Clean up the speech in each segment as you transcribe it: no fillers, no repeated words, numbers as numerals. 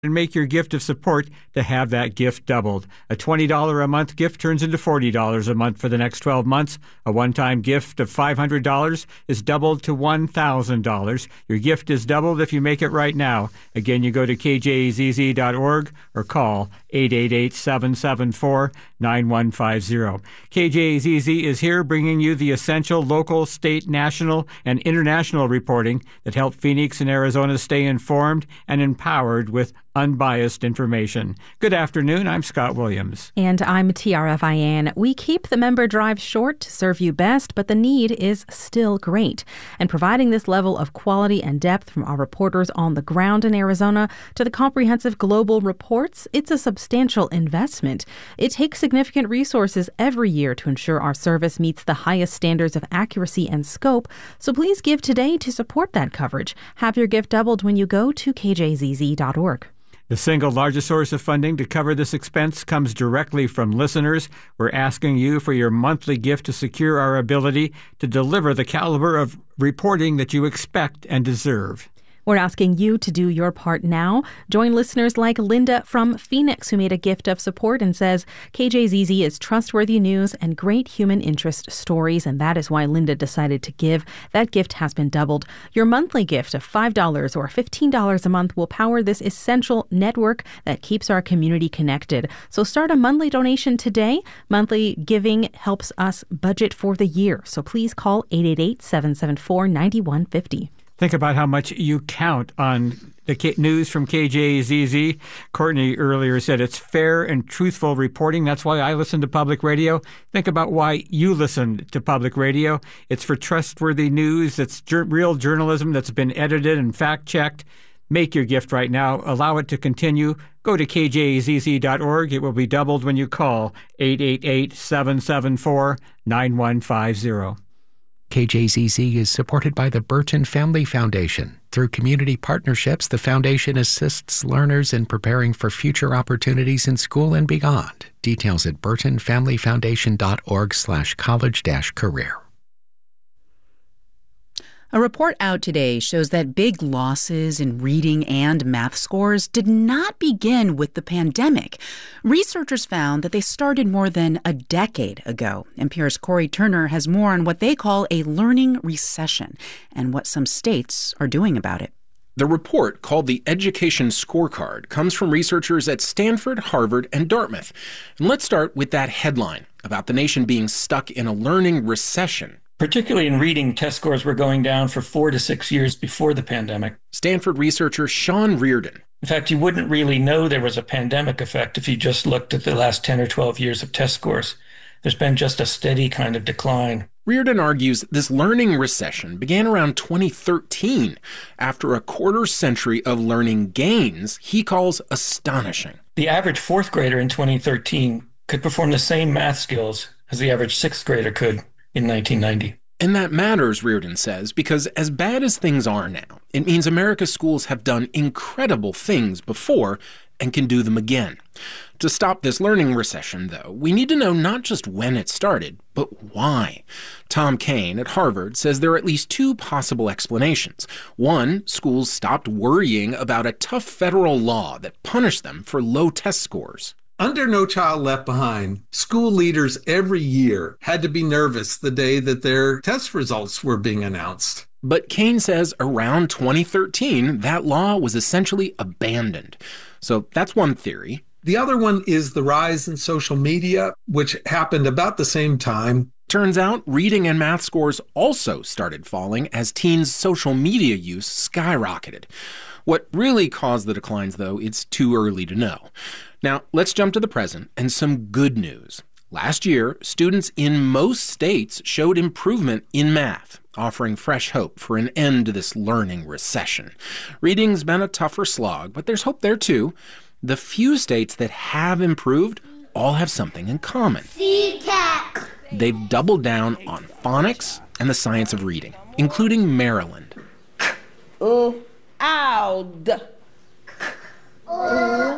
and make your gift of support to have that gift doubled. A $20 a month gift turns into $40 a month for the next 12 months. A one-time gift of $500 is doubled to $1,000. Your gift is doubled if you make it right now. Again, you go to kjzz.org or call 888-774-9150. KJZZ is here bringing you the essential local, state, national, and international reporting that help Phoenix and Arizona stay informed and empowered with unbiased information. Good afternoon. I'm Scott Williams. And I'm Tiara Vian. We keep the member drive short to serve you best, but the need is still great. And providing this level of quality and depth from our reporters on the ground in Arizona to the comprehensive global reports, it's a substantial investment. It takes significant resources every year to ensure our service meets the highest standards of accuracy and scope. So please give today to support that coverage. Have your gift doubled when you go to kjzz.org. The single largest source of funding to cover this expense comes directly from listeners. We're asking you for your monthly gift to secure our ability to deliver the caliber of reporting that you expect and deserve. We're asking you to do your part now. Join listeners like Linda from Phoenix, who made a gift of support and says KJZZ is trustworthy news and great human interest stories, and that is why Linda decided to give. That gift has been doubled. Your monthly gift of $5 or $15 a month will power this essential network that keeps our community connected. So start a monthly donation today. Monthly giving helps us budget for the year. So please call 888-774-9150. Think about how much you count on the news from KJZZ. Courtney earlier said it's fair and truthful reporting. That's why I listen to public radio. Think about why you listen to public radio. It's for trustworthy news. It's real journalism that's been edited and fact-checked. Make your gift right now. Allow it to continue. Go to kjzz.org. It will be doubled when you call 888-774-9150. KJZZ is supported by the Burton Family Foundation. Through community partnerships, the foundation assists learners in preparing for future opportunities in school and beyond. Details at burtonfamilyfoundation.org/college-career. A report out today shows that big losses in reading and math scores did not begin with the pandemic. Researchers found that they started more than a decade ago. NPR's Corey Turner has more on what they call a learning recession and what some states are doing about it. The report, called the Education Scorecard, comes from researchers at Stanford, Harvard, and Dartmouth. And let's start with that headline about the nation being stuck in a learning recession. Particularly in reading, test scores were going down for 4 to 6 years before the pandemic. Stanford researcher Sean Reardon. In fact, you wouldn't really know there was a pandemic effect if you just looked at the last 10 or 12 years of test scores. There's been just a steady kind of decline. Reardon argues this learning recession began around 2013, after a quarter century of learning gains he calls astonishing. The average fourth grader in 2013 could perform the same math skills as the average sixth grader could in 1990. And that matters, Reardon says, because as bad as things are now, it means America's schools have done incredible things before and can do them again. To stop this learning recession, though, we need to know not just when it started, but why. Tom Kane at Harvard says there are at least two possible explanations. One, schools stopped worrying about a tough federal law that punished them for low test scores. Under No Child Left Behind, school leaders every year had to be nervous the day that their test results were being announced. But Kane says around 2013, that law was essentially abandoned. So that's one theory. The other one is the rise in social media, which happened about the same time. Turns out reading and math scores also started falling as teens' social media use skyrocketed. What really caused the declines, though, it's too early to know. Now, let's jump to the present and some good news. Last year, students in most states showed improvement in math, offering fresh hope for an end to this learning recession. Reading's been a tougher slog, but there's hope there too. The few states that have improved all have something in common. CCAT. They've doubled down on phonics and the science of reading, including Maryland. Ow-d.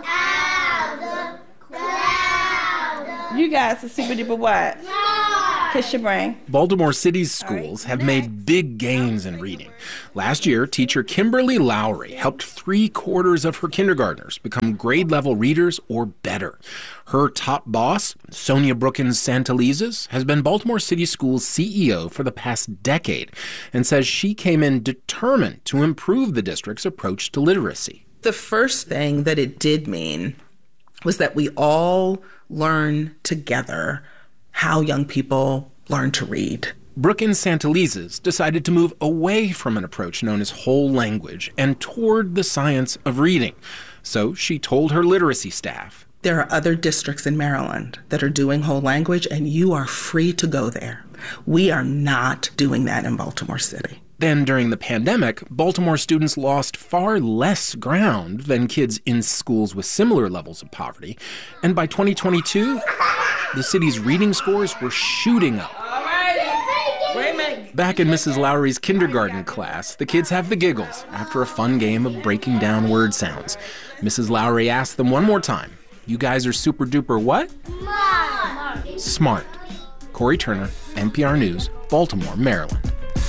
You guys are super duper what? Kiss your brain. Baltimore City's schools have made big gains in reading. Last year, teacher Kimberly Lowry helped 3/4 of her kindergartners become grade-level readers or better. Her top boss, Sonia Brookins Santalizes, has been Baltimore City Schools' CEO for the past decade and says she came in determined to improve the district's approach to literacy. The first thing that it did mean was that we all learn together how young people learn to read. Brookins Santalizes decided to move away from an approach known as whole language and toward the science of reading. So she told her literacy staff, there are other districts in Maryland that are doing whole language, and you are free to go there. We are not doing that in Baltimore City. Then, during the pandemic, Baltimore students lost far less ground than kids in schools with similar levels of poverty. And by 2022, the city's reading scores were shooting up. Back in Mrs. Lowry's kindergarten class, the kids have the giggles after a fun game of breaking down word sounds. Mrs. Lowry asked them one more time, "You guys are super duper what?" Smart. Corey Turner, NPR News, Baltimore, Maryland.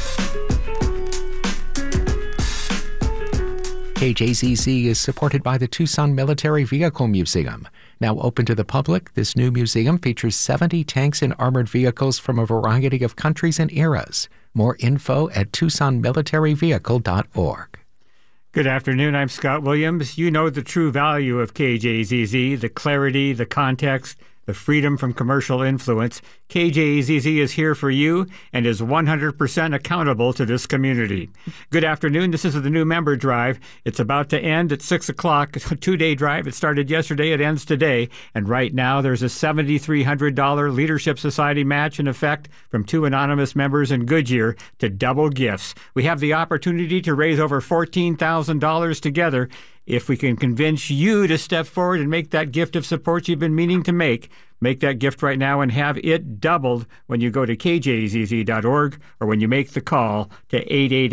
KJZZ is supported by the Tucson Military Vehicle Museum. Now open to the public, this new museum features 70 tanks and armored vehicles from a variety of countries and eras. More info at TucsonMilitaryVehicle.org. Good afternoon, I'm Scott Williams. You know the true value of KJZZ, the clarity, the context, the freedom from commercial influence. KJZZ is here for you and is 100% accountable to this community. Good afternoon. This is the new member drive. It's about to end at 6 o'clock. It's a 2-day drive. It started yesterday. It ends today. And right now, there's a $7,300 Leadership Society match in effect from 2 anonymous members in Goodyear to double gifts. We have the opportunity to raise over $14,000 together. If we can convince you to step forward and make that gift of support you've been meaning to make that gift right now and have it doubled when you go to kjzz.org or when you make the call to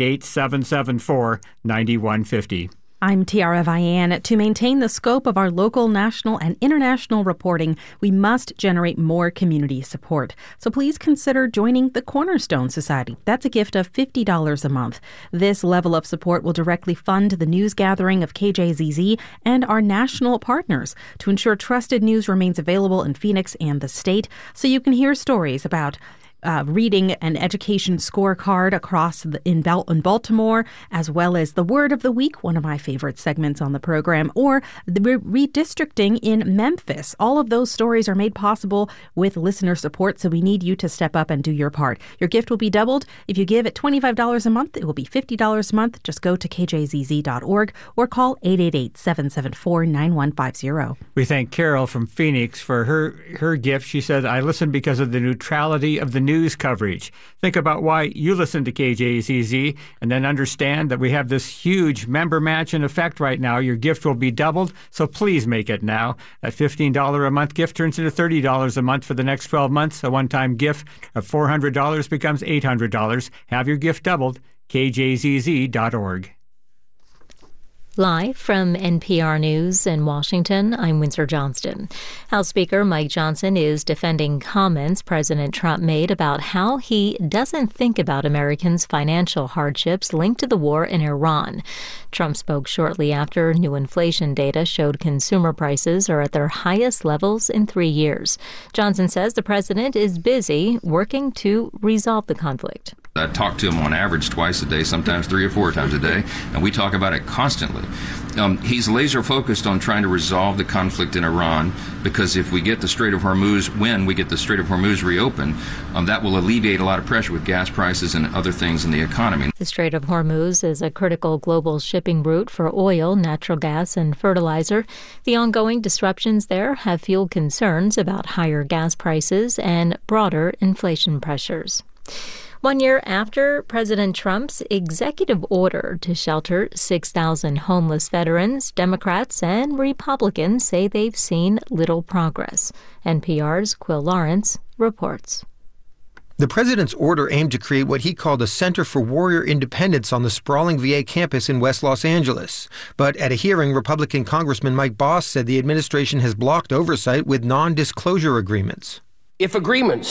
888-774-9150. I'm Tiara Vian. To maintain the scope of our local, national, and international reporting, we must generate more community support. So please consider joining the Cornerstone Society. That's a gift of $50 a month. This level of support will directly fund the news gathering of KJZZ and our national partners to ensure trusted news remains available in Phoenix and the state, so you can hear stories about reading and education scorecard across in Baltimore, as well as the Word of the Week, one of my favorite segments on the program, or the redistricting in Memphis. All of those stories are made possible with listener support, so we need you to step up and do your part. Your gift will be doubled. If you give at $25 a month, it will be $50 a month. Just go to kjzz.org or call 888-774-9150. We thank Carol from Phoenix for her gift. She said, I listen because of the neutrality of the news coverage. Think about why you listen to KJZZ and then understand that we have this huge member match in effect right now. Your gift will be doubled, so please make it now. That $15 a month gift turns into $30 a month for the next 12 months. A one-time gift of $400 becomes $800. Have your gift doubled. kjzz.org. Live from NPR News in Washington, I'm Windsor Johnston. House Speaker Mike Johnson is defending comments President Trump made about how he doesn't think about Americans' financial hardships linked to the war in Iran. Trump spoke shortly after new inflation data showed consumer prices are at their highest levels in 3 years. Johnson says the president is busy working to resolve the conflict. I talk to him on average twice a day, sometimes 3 or 4 times a day, and we talk about it constantly. He's laser focused on trying to resolve the conflict in Iran, because if we get the Strait of Hormuz, when we get the Strait of Hormuz reopened, that will alleviate a lot of pressure with gas prices and other things in the economy. The Strait of Hormuz is a critical global shipping route for oil, natural gas, and fertilizer. The ongoing disruptions there have fueled concerns about higher gas prices and broader inflation pressures. 1 year after President Trump's executive order to shelter 6,000 homeless veterans, Democrats and Republicans say they've seen little progress. NPR's Quill Lawrence reports. The president's order aimed to create what he called a Center for Warrior Independence on the sprawling VA campus in West Los Angeles. But at a hearing, Republican Congressman Mike Boss said the administration has blocked oversight with non-disclosure agreements. If agreements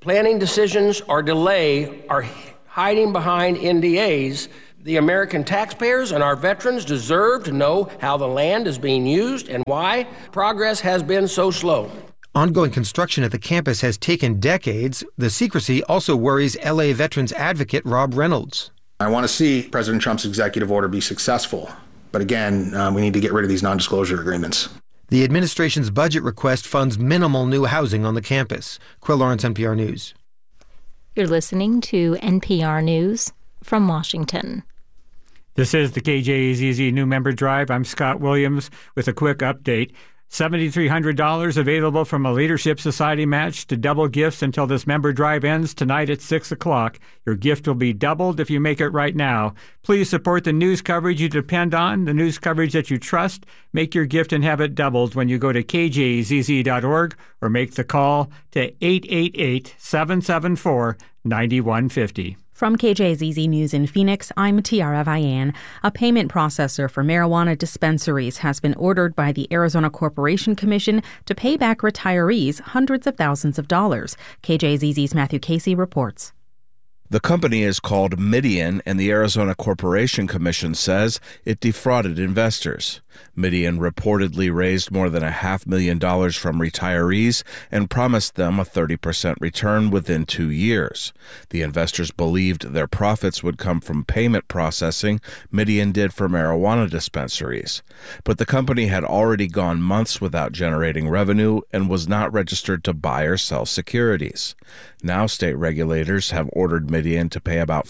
planning decisions or delay are hiding behind NDAs, the American taxpayers and our veterans deserve to know how the land is being used and why progress has been so slow. Ongoing construction at the campus has taken decades. The secrecy also worries LA veterans advocate Rob Reynolds. I want to see President Trump's executive order be successful. But again, we need to get rid of these non-disclosure agreements. The administration's budget request funds minimal new housing on the campus. Quill Lawrence, NPR News. You're listening to NPR News from Washington. This is the KJZZ New Member Drive. I'm Scott Williams with a quick update. $7,300 available from a Leadership Society match to double gifts until this member drive ends tonight at 6 o'clock. Your gift will be doubled if you make it right now. Please support the news coverage you depend on, the news coverage that you trust. Make your gift and have it doubled when you go to kjzz.org or make the call to 888-774-9150. From KJZZ News in Phoenix, I'm Tiara Vian. A payment processor for marijuana dispensaries has been ordered by the Arizona Corporation Commission to pay back retirees hundreds of thousands of dollars. KJZZ's Matthew Casey reports. The company is called Midian, and the Arizona Corporation Commission says it defrauded investors. Midian reportedly raised more than $500,000 from retirees and promised them a 30% return within 2 years. The investors believed their profits would come from payment processing Midian did for marijuana dispensaries. But the company had already gone months without generating revenue and was not registered to buy or sell securities. Now state regulators have ordered Midian to pay about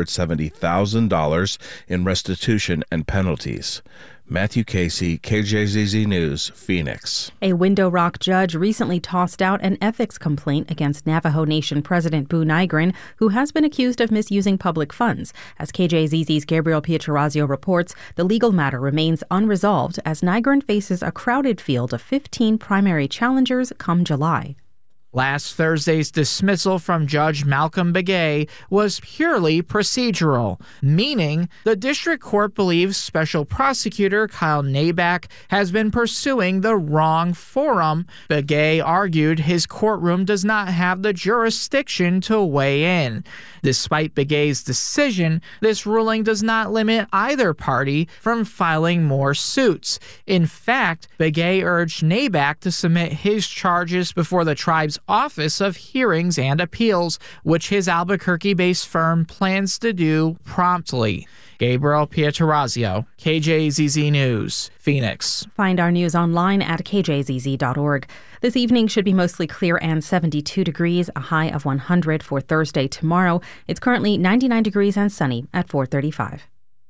$470,000 in restitution and penalties. Matthew Casey, KJZZ News, Phoenix. A Window Rock judge recently tossed out an ethics complaint against Navajo Nation President Boo Nygren, who has been accused of misusing public funds. As KJZZ's Gabriel Pietrorazio reports, the legal matter remains unresolved as Nygren faces a crowded field of 15 primary challengers come July. Last Thursday's dismissal from Judge Malcolm Begay was purely procedural, meaning the district court believes Special Prosecutor Kyle Nabak has been pursuing the wrong forum. Begay argued his courtroom does not have the jurisdiction to weigh in. Despite Begay's decision, this ruling does not limit either party from filing more suits. In fact, Begay urged Nabak to submit his charges before the tribe's Office of Hearings and Appeals, which his Albuquerque-based firm plans to do promptly. Gabriel Pietrorazio, KJZZ News, Phoenix. Find our news online at kjzz.org. This evening should be mostly clear and 72 degrees, a high of 100 for Thursday tomorrow. It's currently 99 degrees and sunny at 4:35.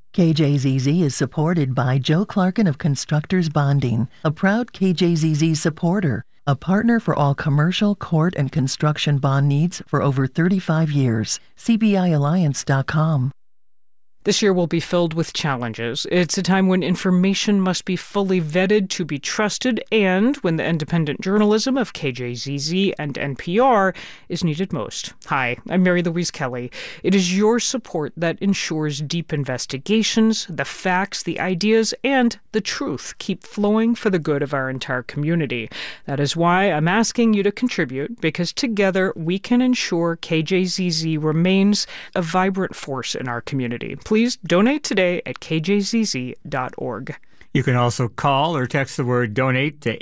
KJZZ is supported by Joe Clarkin of Constructors Bonding, a proud KJZZ supporter, a partner for all commercial, court, and construction bond needs for over 35 years. CBIalliance.com. This year will be filled with challenges. It's a time when information must be fully vetted to be trusted and when the independent journalism of KJZZ and NPR is needed most. Hi, I'm Mary Louise Kelly. It is your support that ensures deep investigations, the facts, the ideas, and the truth keep flowing for the good of our entire community. That is why I'm asking you to contribute, because together we can ensure KJZZ remains a vibrant force in our community. Please donate today at kjzz.org. You can also call or text the word donate to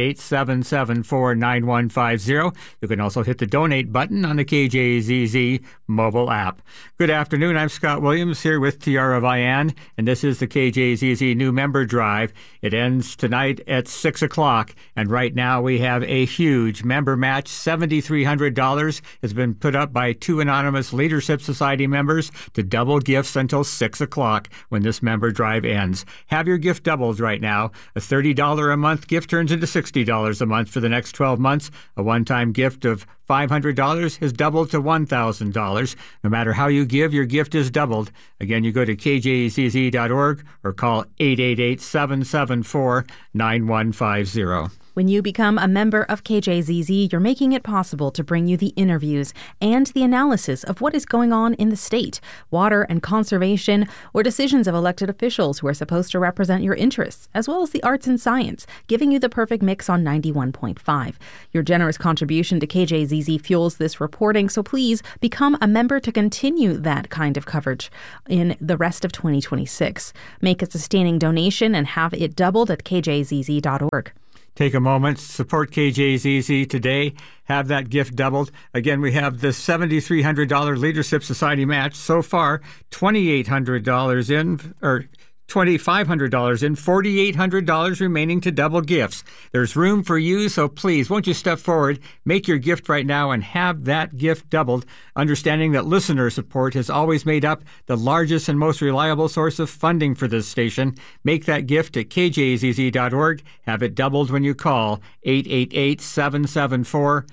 888-774-9150. You can also hit the donate button on the KJZZ mobile app. Good afternoon. I'm Scott Williams here with Tiara Vian, and this is the KJZZ New Member Drive. It ends tonight at 6 o'clock, and right now we have a huge member match. $7,300 has been put up by 2 anonymous Leadership Society members to double gifts until 6 o'clock when this member drive ends. Have your gift doubled right now. A $30 a month gift turns into $60 a month for the next 12 months. A one-time gift of $500 has doubled to $1,000. No matter how you give, your gift is doubled. Again, you go to kjzz.org or call 888-774-9150. When you become a member of KJZZ, you're making it possible to bring you the interviews and the analysis of what is going on in the state, water and conservation, or decisions of elected officials who are supposed to represent your interests, as well as the arts and science, giving you the perfect mix on 91.5. Your generous contribution to KJZZ fuels this reporting, so please become a member to continue that kind of coverage in the rest of 2026. Make a sustaining donation and have it doubled at kjzz.org. Take a moment, support KJZZ today, have that gift doubled. Again, we have the $7,300 Leadership Society match. So far, $2,800 in, or $2,500 in, $4,800 remaining to double gifts. There's room for you, so please, won't you step forward, make your gift right now, and have that gift doubled, understanding that listener support has always made up the largest and most reliable source of funding for this station. Make that gift at kjzz.org. Have it doubled when you call 888-774-9150.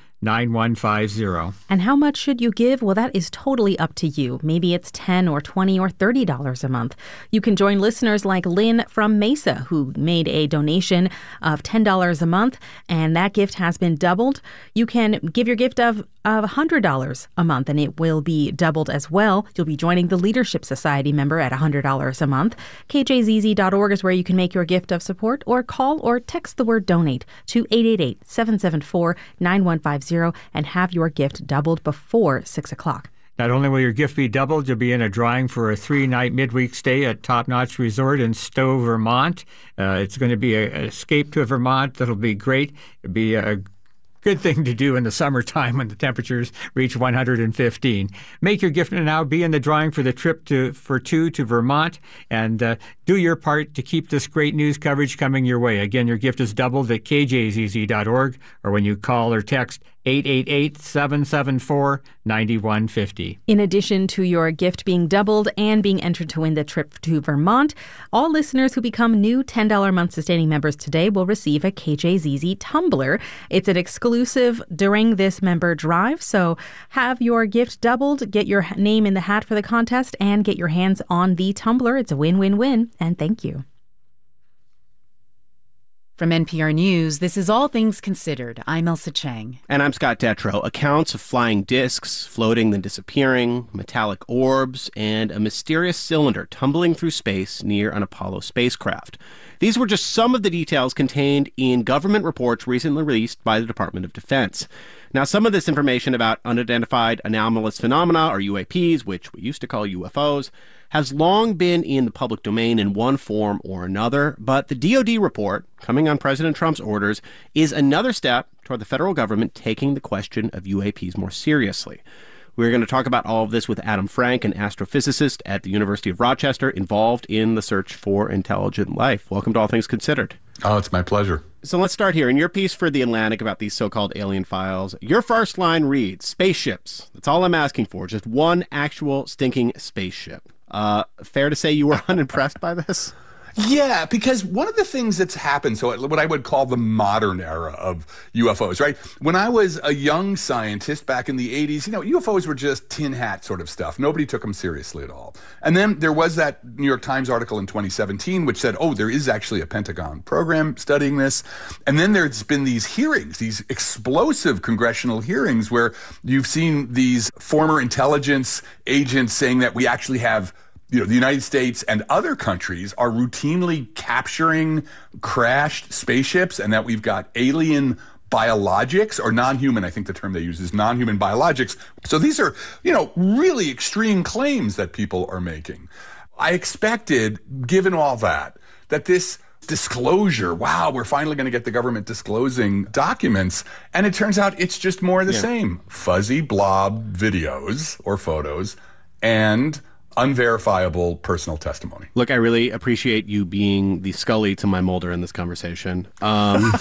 And how much should you give? Well, that is totally up to you. Maybe it's $10 or $20 or $30 a month. You can join listeners like Lynn from Mesa, who made a donation of $10 a month, and that gift has been doubled. You can give your gift of $100 a month, and it will be doubled as well. You'll be joining the Leadership Society member at $100 a month. KJZZ.org is where you can make your gift of support, or call or text the word donate to 888-774-9150 and have your gift doubled before 6 o'clock. Not only will your gift be doubled, you'll be in a drawing for a 3-night midweek stay at Top Notch Resort in Stowe, Vermont. It's going to be an escape to Vermont that'll be great. It'll be a good thing to do in the summertime when the temperatures reach 115. Make your gift now. Be in the drawing for the trip for two to Vermont, and do your part to keep this great news coverage coming your way. Again, your gift is doubled at kjzz.org, or when you call or text 888-774-9150. In addition to your gift being doubled and being entered to win the trip to Vermont, all listeners who become new $10 a month sustaining members today will receive a KJZZ tumbler. It's an exclusive during this member drive, so have your gift doubled, get your name in the hat for the contest, and get your hands on the tumbler. It's a win-win-win, and thank you. From NPR News, this is All Things Considered. I'm Elsa Chang. And I'm Scott Detrow. Accounts of flying discs, floating then disappearing, metallic orbs, and a mysterious cylinder tumbling through space near an Apollo spacecraft. These were just some of the details contained in government reports recently released by the Department of Defense. Now, some of this information about unidentified anomalous phenomena, or UAPs, which we used to call UFOs, has long been in the public domain in one form or another, but the DoD report, coming on President Trump's orders, is another step toward the federal government taking the question of UAPs more seriously. We're going to talk about all of this with Adam Frank, an astrophysicist at the University of Rochester, involved in the search for intelligent life. Welcome to All Things Considered. Oh, it's my pleasure. So let's start here. In your piece for The Atlantic about these so-called alien files, your first line reads, spaceships. That's all I'm asking for, just one actual stinking spaceship. Fair to say you were unimpressed by this? Yeah, because one of the things that's happened, so what I would call the modern era of UFOs, right? When I was a young scientist back in the 80s, UFOs were just tin hat sort of stuff. Nobody took them seriously at all. And then there was that New York Times article in 2017 which said, oh, there is actually a Pentagon program studying this. And then there's been these hearings, these explosive congressional hearings where you've seen these former intelligence agents saying that we actually have the United States and other countries are routinely capturing crashed spaceships, and that we've got alien biologics, or non-human, I think the term they use is non-human biologics. So these are, really extreme claims that people are making. I expected, given all that this disclosure, wow, we're finally going to get the government disclosing documents. And it turns out it's just more of the same. Fuzzy blob videos or photos and unverifiable personal testimony. Look, I really appreciate you being the Scully to my Mulder in this conversation. I'm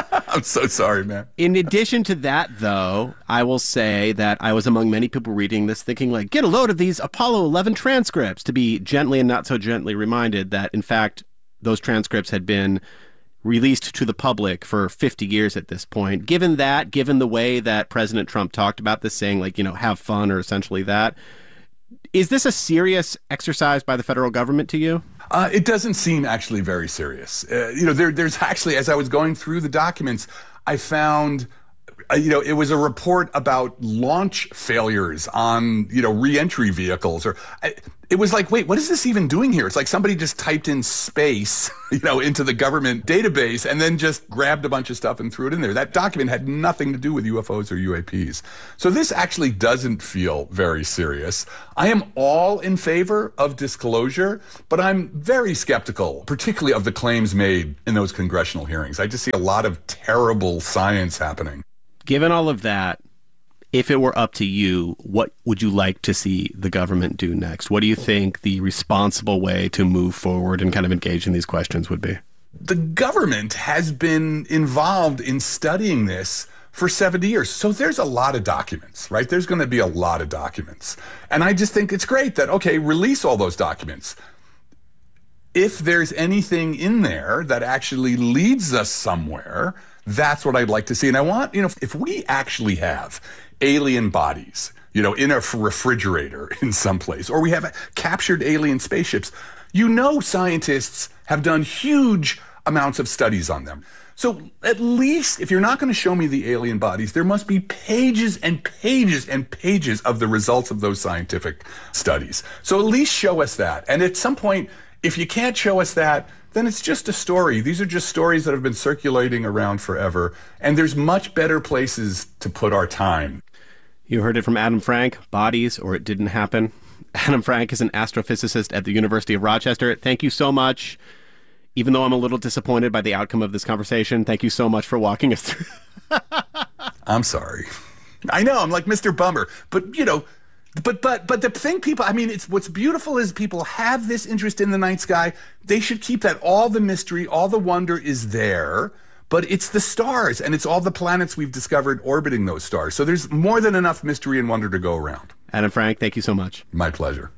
so sorry, man. In addition to that, though, I will say that I was among many people reading this thinking, get a load of these Apollo 11 transcripts, to be gently and not so gently reminded that, in fact, those transcripts had been released to the public for 50 years at this point. Given the way that President Trump talked about this, saying, have fun, or essentially that, Is this a serious exercise by the federal government to you? It doesn't seem actually very serious. There's actually, as I was going through the documents, I found, it was a report about launch failures on, re-entry vehicles. It was like, wait, what is this even doing here? It's like somebody just typed in space, into the government database and then just grabbed a bunch of stuff and threw it in there. That document had nothing to do with UFOs or UAPs. So this actually doesn't feel very serious. I am all in favor of disclosure, but I'm very skeptical, particularly of the claims made in those congressional hearings. I just see a lot of terrible science happening. Given all of that, if it were up to you, what would you like to see the government do next? What do you think the responsible way to move forward and kind of engage in these questions would be? The government has been involved in studying this for 70 years. So there's a lot of documents, right? There's going to be a lot of documents. And I just think it's great that, okay, release all those documents. If there's anything in there that actually leads us somewhere, that's what I'd like to see. And I want, if we actually have alien bodies, in a refrigerator in some place, or we have captured alien spaceships, scientists have done huge amounts of studies on them. So at least if you're not going to show me the alien bodies, there must be pages and pages and pages of the results of those scientific studies. So at least show us that. And at some point, if you can't show us that, then it's just a story. These are just stories that have been circulating around forever, and there's much better places to put our time. You heard it from Adam Frank, Bodies or It Didn't Happen. Adam Frank is an astrophysicist at the University of Rochester. Thank you so much. Even though I'm a little disappointed by the outcome of this conversation, thank you so much for walking us through. I'm sorry. I know, I'm like Mr. Bummer, but But the thing it's what's beautiful is people have this interest in the night sky. They should keep that. All the mystery, all the wonder is there, but it's the stars and it's all the planets we've discovered orbiting those stars. So there's more than enough mystery and wonder to go around. Adam Frank, thank you so much. My pleasure.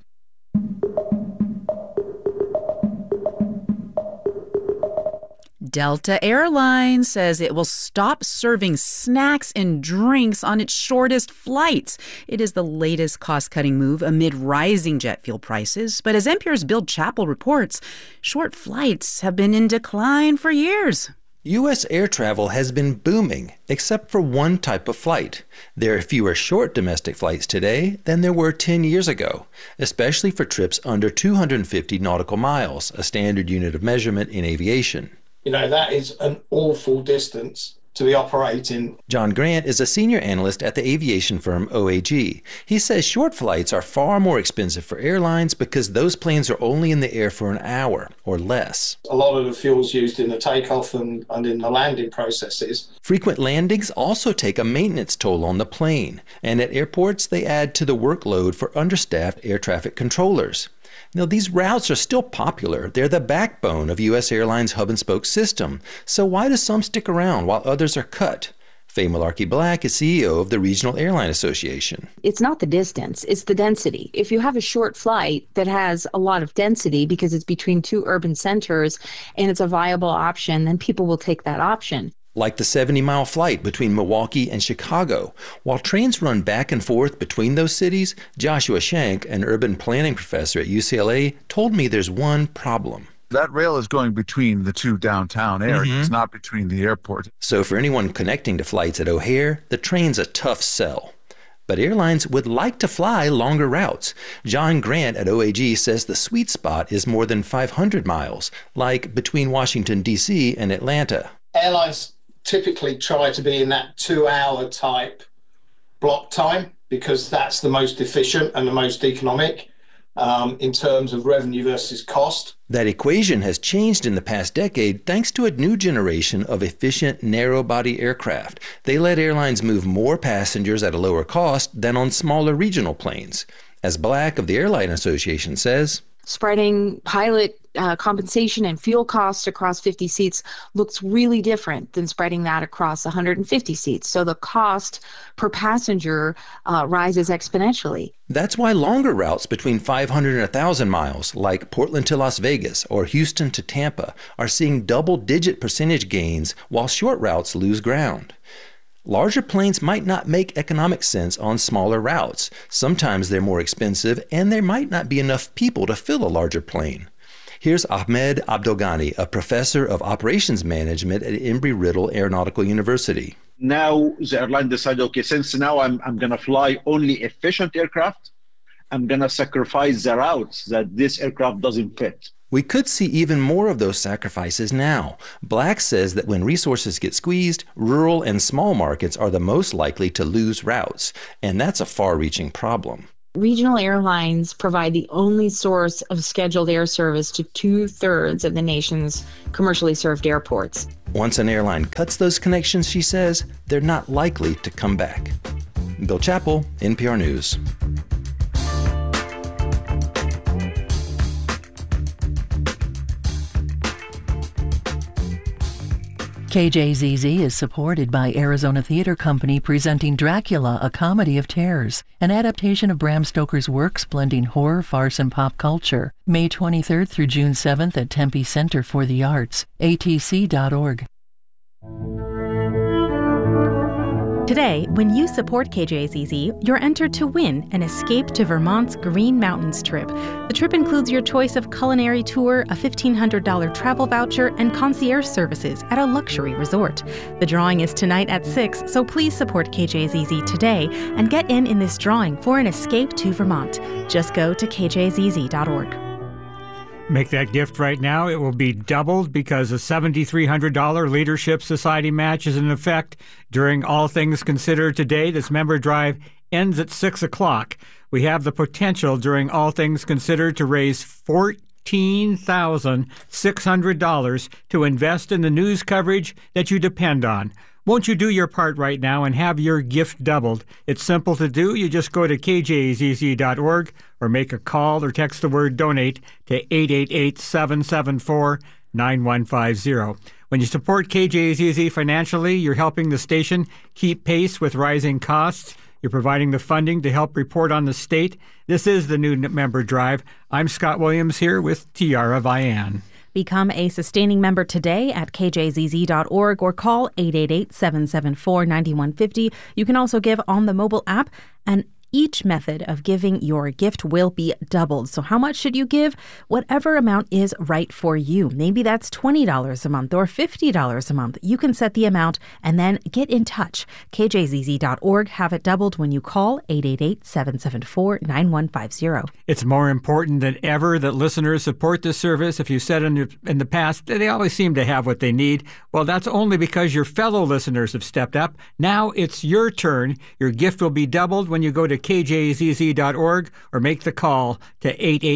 Delta Airlines says it will stop serving snacks and drinks on its shortest flights. It is the latest cost-cutting move amid rising jet fuel prices. But as NPR's Bill Chappell reports, short flights have been in decline for years. U.S. air travel has been booming, except for one type of flight. There are fewer short domestic flights today than there were 10 years ago, especially for trips under 250 nautical miles, a standard unit of measurement in aviation. That is an awful distance to be operating. John Grant is a senior analyst at the aviation firm OAG. He says short flights are far more expensive for airlines because those planes are only in the air for an hour or less. A lot of the fuel's used in the takeoff and in the landing processes. Frequent landings also take a maintenance toll on the plane, and at airports they add to the workload for understaffed air traffic controllers. Now, these routes are still popular. They're the backbone of U.S. Airlines' hub-and-spoke system. So why do some stick around while others are cut? Faye Malarkey Black is CEO of the Regional Airline Association. It's not the distance, it's the density. If you have a short flight that has a lot of density because it's between two urban centers and it's a viable option, then people will take that option. Like the 70-mile flight between Milwaukee and Chicago. While trains run back and forth between those cities, Joshua Shank, an urban planning professor at UCLA, told me there's one problem. That rail is going between the two downtown areas, not between the airport. So for anyone connecting to flights at O'Hare, the train's a tough sell. But airlines would like to fly longer routes. John Grant at OAG says the sweet spot is more than 500 miles, like between Washington, D.C. and Atlanta. Airlines typically try to be in that 2-hour type block time because that's the most efficient and the most economic in terms of revenue versus cost. That equation has changed in the past decade thanks to a new generation of efficient narrow-body aircraft. They let airlines move more passengers at a lower cost than on smaller regional planes. As Black of the Airline Association says, spreading pilot compensation and fuel costs across 50 seats looks really different than spreading that across 150 seats. So the cost per passenger rises exponentially. That's why longer routes between 500 and 1,000 miles, like Portland to Las Vegas or Houston to Tampa, are seeing double-digit percentage gains while short routes lose ground. Larger planes might not make economic sense on smaller routes. Sometimes they're more expensive, and there might not be enough people to fill a larger plane. Here's Ahmed Abdelghani, a professor of operations management at Embry-Riddle Aeronautical University. Now the airline decided, okay, since now I'm going to fly only efficient aircraft, I'm going to sacrifice the routes that this aircraft doesn't fit. We could see even more of those sacrifices now. Black says that when resources get squeezed, rural and small markets are the most likely to lose routes, and that's a far-reaching problem. Regional airlines provide the only source of scheduled air service to 2/3 of the nation's commercially served airports. Once an airline cuts those connections, she says, they're not likely to come back. Bill Chappell, NPR News. KJZZ is supported by Arizona Theater Company presenting Dracula, A Comedy of Terrors, an adaptation of Bram Stoker's works blending horror, farce, and pop culture. May 23rd through June 7th at Tempe Center for the Arts, atc.org. Today, when you support KJZZ, you're entered to win an Escape to Vermont's Green Mountains trip. The trip includes your choice of culinary tour, a $1,500 travel voucher, and concierge services at a luxury resort. The drawing is tonight at 6, so please support KJZZ today and get in this drawing for an Escape to Vermont. Just go to kjzz.org. Make that gift right now. It will be doubled because a $7,300 Leadership Society match is in effect during All Things Considered today. This member drive ends at 6 o'clock. We have the potential during All Things Considered to raise $14,600 to invest in the news coverage that you depend on. Won't you do your part right now and have your gift doubled? It's simple to do. You just go to kjzz.org or make a call or text the word donate to 888-774-9150. When you support KJZZ financially, you're helping the station keep pace with rising costs. You're providing the funding to help report on the state. This is the new member drive. I'm Scott Williams here with Tiara Vian. Become a sustaining member today at kjzz.org or call 888-774-9150. You can also give on the mobile app, and each method of giving your gift will be doubled. So how much should you give? Whatever amount is right for you. Maybe that's $20 a month or $50 a month. You can set the amount and then get in touch. kjzz.org. Have it doubled when you call 888-774-9150. It's more important than ever that listeners support this service. If you said in the past, they always seem to have what they need. Well, that's only because your fellow listeners have stepped up. Now it's your turn. Your gift will be doubled when you go to kjzz.org or make the call to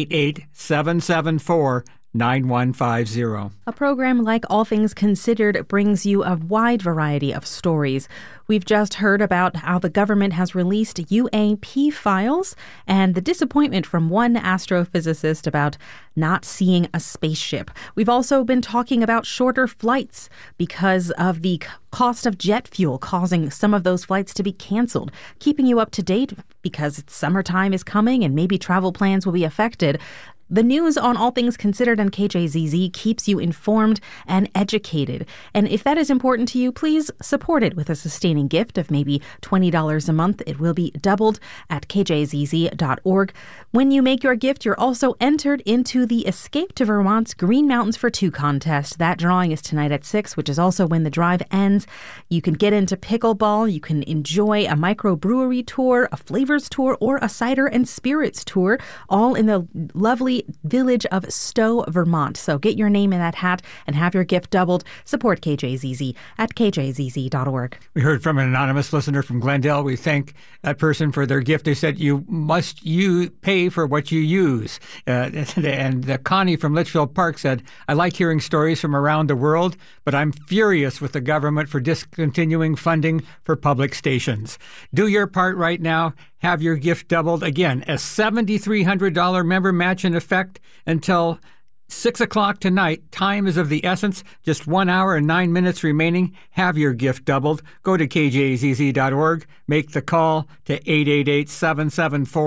888-774-9150. A program like All Things Considered brings you a wide variety of stories. We've just heard about how the government has released UAP files and the disappointment from one astrophysicist about not seeing a spaceship. We've also been talking about shorter flights because of the cost of jet fuel causing some of those flights to be canceled. Keeping you up to date because summertime is coming and maybe travel plans will be affected. The news on All Things Considered on KJZZ keeps you informed and educated. And if that is important to you, please support it with a sustaining gift of maybe $20 a month. It will be doubled at kjzz.org. When you make your gift, you're also entered into the Escape to Vermont's Green Mountains for Two contest. That drawing is tonight at 6, which is also when the drive ends. You can get into pickleball. You can enjoy a microbrewery tour, a flavors tour, or a cider and spirits tour, all in the lovely village of Stowe, Vermont. So get your name in that hat and have your gift doubled. Support KJZZ at kjzz.org. We heard from an anonymous listener from Glendale. We thank that person for their gift. They said you pay for what you use. And Connie from Litchfield Park said, I like hearing stories from around the world, but I'm furious with the government for discontinuing funding for public stations. Do your part right now. Have your gift doubled. Again, a $7,300 member match in effect until 6 o'clock tonight. Time is of the essence. Just 1 hour and 9 minutes remaining. Have your gift doubled. Go to kjzz.org. Make the call to 888-774-9150.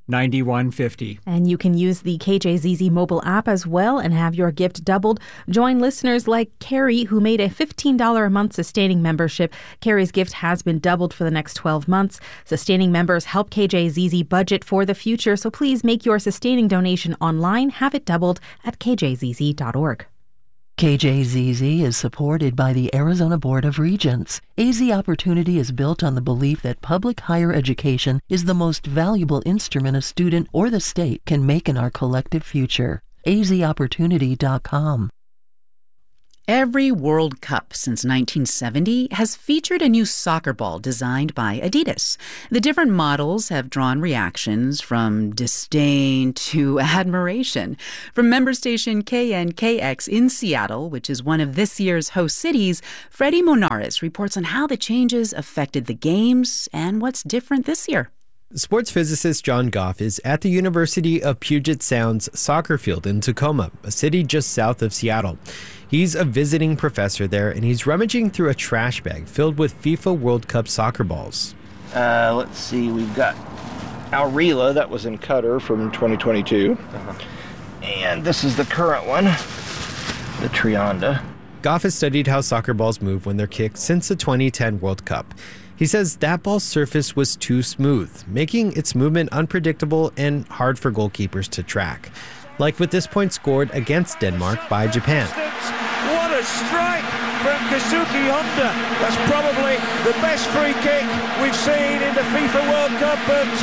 9150. And you can use the KJZZ mobile app as well and have your gift doubled. Join listeners like Carrie, who made a $15 a month sustaining membership. Carrie's gift has been doubled for the next 12 months. Sustaining members help KJZZ budget for the future, so please make your sustaining donation online. Have it doubled at kjzz.org. KJZZ is supported by the Arizona Board of Regents. AZ Opportunity is built on the belief that public higher education is the most valuable instrument a student or the state can make in our collective future. azopportunity.com. Every World Cup since 1970 has featured a new soccer ball designed by Adidas. The different models have drawn reactions from disdain to admiration. From member station KNKX in Seattle, which is one of this year's host cities, Freddie Monares reports on how the changes affected the games and what's different this year. Sports physicist John Goff is at the University of Puget Sound's soccer field in Tacoma, a city just south of Seattle. He's a visiting professor there, and he's rummaging through a trash bag filled with FIFA World Cup soccer balls. Let's see, we've got Aurela, that was in Qatar from 2022. And this is the current one, the Trianda. Goff has studied how soccer balls move when they're kicked since the 2010 World Cup. He says that ball's surface was too smooth, making its movement unpredictable and hard for goalkeepers to track. Like with this point scored against Denmark by Japan. What a strike from Kazuki Honda. That's probably the best free kick we've seen in the FIFA World Cup of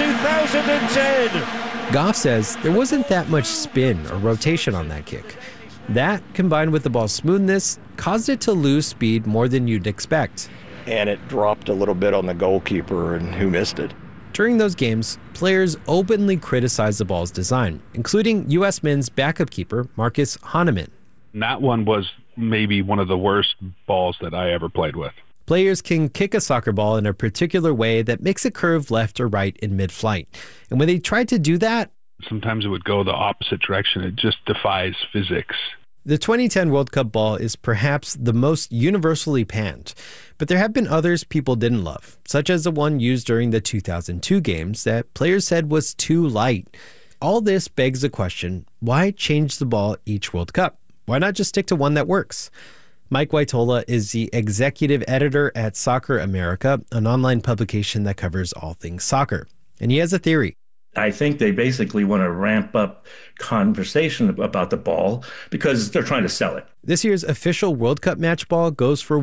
2010. Goff says there wasn't that much spin or rotation on that kick. That, combined with the ball's smoothness, caused it to lose speed more than you'd expect. And it dropped a little bit on the goalkeeper, and who missed it. During those games, players openly criticized the ball's design, including U.S. men's backup keeper Marcus Hahnemann. That one was maybe one of the worst balls that I ever played with. Players can kick a soccer ball in a particular way that makes it curve left or right in mid-flight. And when they tried to do that, sometimes it would go the opposite direction. It just defies physics. The 2010 World Cup ball is perhaps the most universally panned, but there have been others people didn't love, such as the one used during the 2002 games that players said was too light. All this begs the question, why change the ball each World Cup? Why not just stick to one that works? Mike Waitola is the executive editor at Soccer America, an online publication that covers all things soccer. And he has a theory. I think they basically want to ramp up conversation about the ball because they're trying to sell it. This year's official World Cup match ball goes for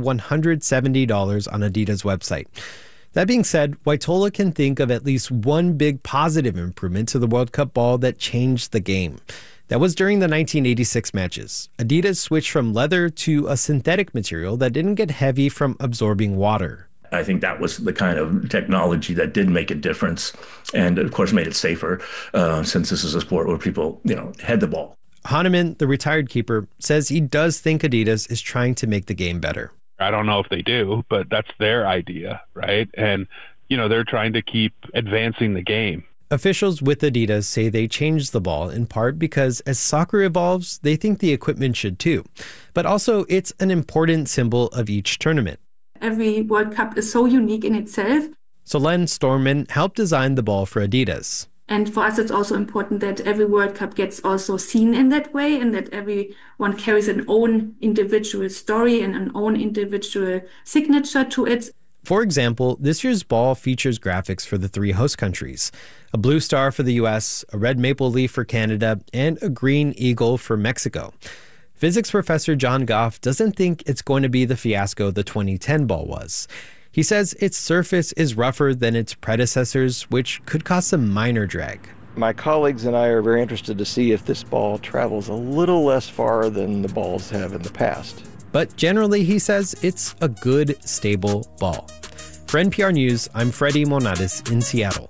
$170 on Adidas' website. That being said, Waitola can think of at least one big positive improvement to the World Cup ball that changed the game. That was during the 1986 matches. Adidas switched from leather to a synthetic material that didn't get heavy from absorbing water. I think that was the kind of technology that did make a difference and, of course, made it safer since this is a sport where people, head the ball. Hahnemann, the retired keeper, says he does think Adidas is trying to make the game better. I don't know if they do, but that's their idea, right? And, they're trying to keep advancing the game. Officials with Adidas say they changed the ball in part because as soccer evolves, they think the equipment should too. But also, it's an important symbol of each tournament. Every World Cup is so unique in itself. So Len Storman helped design the ball for Adidas. And for us, it's also important that every World Cup gets also seen in that way and that everyone carries an own individual story and an own individual signature to it. For example, this year's ball features graphics for the three host countries, a blue star for the U.S., a red maple leaf for Canada, and a green eagle for Mexico. Physics professor John Goff doesn't think it's going to be the fiasco the 2010 ball was. He says its surface is rougher than its predecessors, which could cause some minor drag. My colleagues and I are very interested to see if this ball travels a little less far than the balls have in the past. But generally, he says it's a good, stable ball. For NPR News, I'm Freddie Monares in Seattle.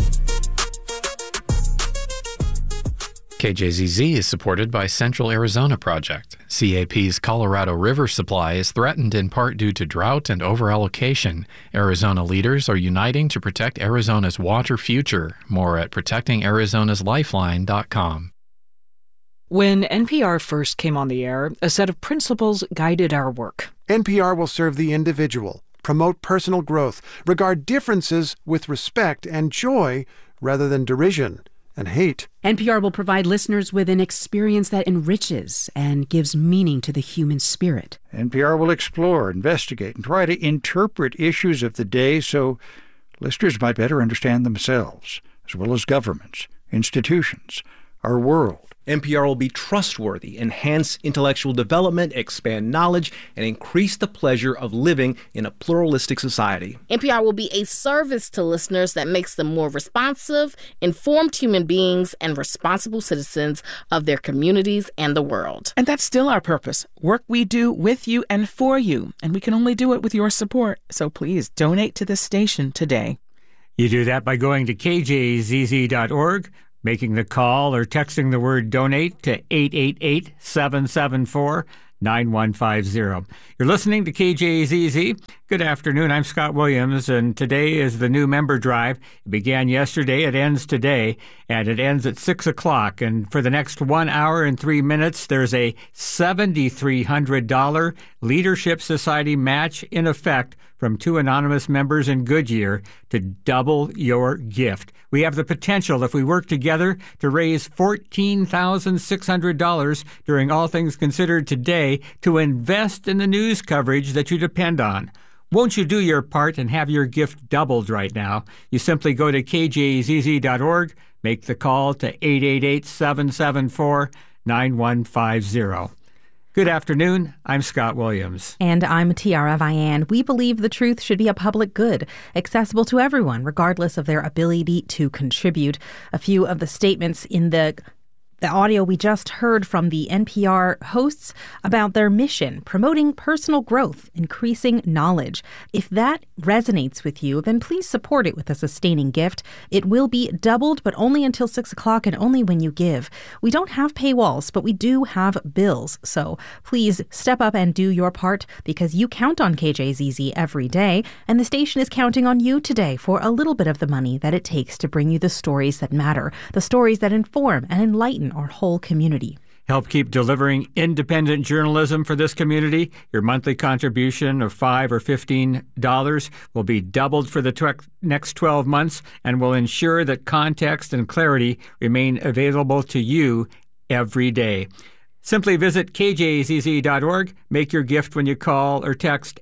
KJZZ is supported by Central Arizona Project. CAP's Colorado River supply is threatened in part due to drought and overallocation. Arizona leaders are uniting to protect Arizona's water future. More at protectingarizona'slifeline.com. When NPR first came on the air, a set of principles guided our work. NPR will serve the individual, promote personal growth, regard differences with respect and joy rather than derision, and hate. NPR will provide listeners with an experience that enriches and gives meaning to the human spirit. NPR will explore, investigate, and try to interpret issues of the day so listeners might better understand themselves, as well as governments, institutions, our world. NPR will be trustworthy, enhance intellectual development, expand knowledge, and increase the pleasure of living in a pluralistic society. NPR will be a service to listeners that makes them more responsive, informed human beings, and responsible citizens of their communities and the world. And that's still our purpose. Work we do with you and for you. And we can only do it with your support. So please donate to this station today. You do that by going to kjzz.org, making the call or texting the word donate to 888-774-9150. You're listening to KJZZ. Good afternoon. I'm Scott Williams, and today is the new member drive. It began yesterday. It ends today, and it ends at 6 o'clock. And for the next 1 hour and 3 minutes, there's a $7,300 Leadership Society match in effect from 2 anonymous members in Goodyear to double your gift. We have the potential, if we work together, to raise $14,600 during All Things Considered today to invest in the news coverage that you depend on. Won't you do your part and have your gift doubled right now? You simply go to kjzz.org, make the call to 888-774-9150. Good afternoon. I'm Scott Williams. And I'm Tiara Vian. We believe the truth should be a public good, accessible to everyone, regardless of their ability to contribute. A few of the statements in the audio we just heard from the NPR hosts about their mission, promoting personal growth, increasing knowledge. If that resonates with you, then please support it with a sustaining gift. It will be doubled, but only until 6 o'clock and only when you give. We don't have paywalls, but we do have bills. So please step up and do your part because you count on KJZZ every day, and the station is counting on you today for a little bit of the money that it takes to bring you the stories that matter, the stories that inform and enlighten our whole community. Help keep delivering independent journalism for this community. Your monthly contribution of $5 or $15 will be doubled for the next 12 months and will ensure that context and clarity remain available to you every day. Simply visit kjzz.org, make your gift when you call or text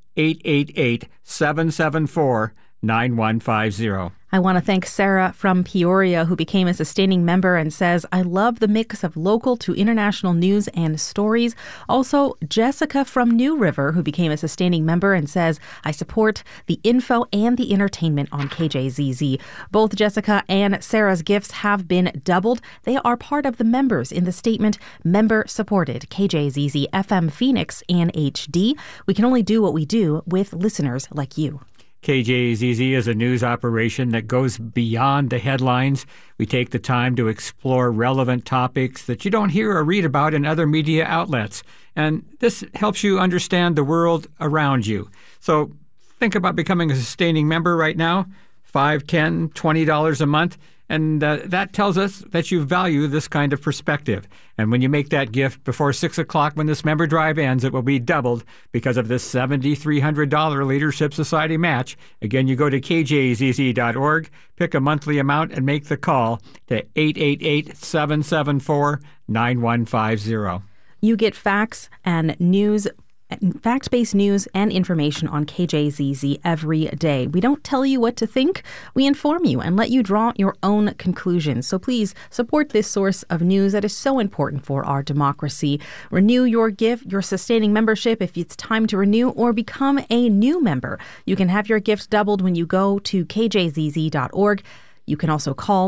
888-774-9150. I want to thank Sarah from Peoria, who became a sustaining member and says, I love the mix of local to international news and stories. Also, Jessica from New River, who became a sustaining member and says, I support the info and the entertainment on KJZZ. Both Jessica and Sarah's gifts have been doubled. They are part of the members in the statement, member supported KJZZ FM Phoenix and HD. We can only do what we do with listeners like you. KJZZ is a news operation that goes beyond the headlines. We take the time to explore relevant topics that you don't hear or read about in other media outlets. And this helps you understand the world around you. So think about becoming a sustaining member right now, $5, $10, $20 a month. And that tells us that you value this kind of perspective. And when you make that gift before 6 o'clock when this member drive ends, it will be doubled because of this $7,300 Leadership Society match. Again, you go to kjzz.org, pick a monthly amount, and make the call to 888-774-9150. You get facts and news, fact-based news and information on KJZZ every day. We don't tell you what to think. We inform you and let you draw your own conclusions. So please support this source of news that is so important for our democracy. Renew your gift, your sustaining membership if it's time to renew, or become a new member. You can have your gift doubled when you go to kjzz.org. You can also call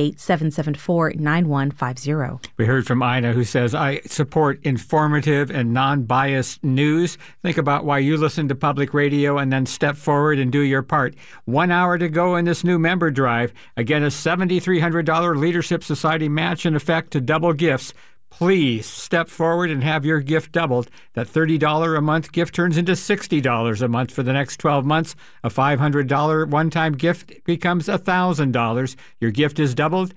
888-774-9150. We heard from Ina, who says, I support informative and non-biased news. Think about why you listen to public radio and then step forward and do your part. 1 hour to go in this new member drive. Again, a $7,300 Leadership Society match in effect to double gifts. Please step forward and have your gift doubled. That $30 a month gift turns into $60 a month for the next 12 months. A $500 one-time gift becomes $1,000. Your gift is doubled.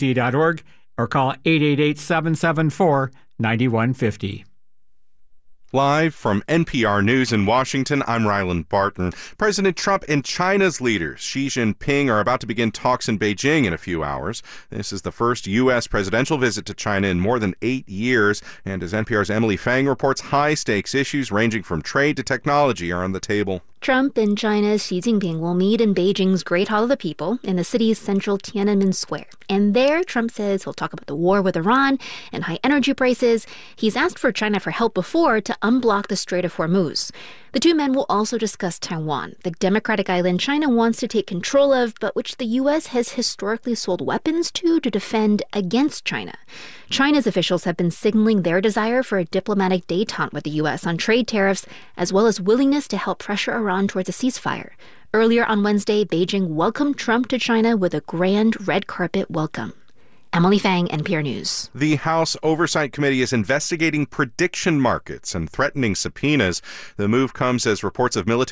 KJZZ.org or call 888-774-9150. Live from NPR News in Washington, I'm Ryland Barton. President Trump and China's leaders, Xi Jinping, are about to begin talks in Beijing in a few hours. This is the first U.S. presidential visit to China in more than 8 years. And as NPR's Emily Fang reports, high-stakes issues ranging from trade to technology are on the table. Trump and China's Xi Jinping will meet in Beijing's Great Hall of the People in the city's central Tiananmen Square. And there, Trump says he'll talk about the war with Iran and high energy prices. He's asked for China for help before to unblock the Strait of Hormuz. The two men will also discuss Taiwan, the democratic island China wants to take control of, but which the U.S. has historically sold weapons to defend against China. China's officials have been signaling their desire for a diplomatic détente with the U.S. on trade tariffs, as well as willingness to help pressure Iran towards a ceasefire. Earlier on Wednesday, Beijing welcomed Trump to China with a grand red carpet welcome. Emily Fang, NPR News. The House Oversight Committee is investigating prediction markets and threatening subpoenas. The move comes as reports of military